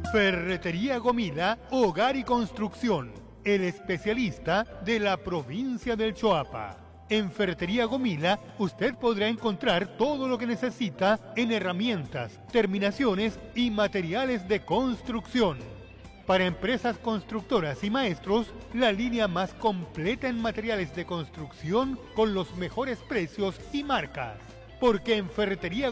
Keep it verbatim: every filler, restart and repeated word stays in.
Ferretería Gomila, Hogar y Construcción, el especialista de la provincia del Choapa. En Ferretería Gomila usted podrá encontrar todo lo que necesita en herramientas, terminaciones y materiales de construcción. Para empresas constructoras y maestros, la línea más completa en materiales de construcción con los mejores precios y marcas. Porque en Ferretería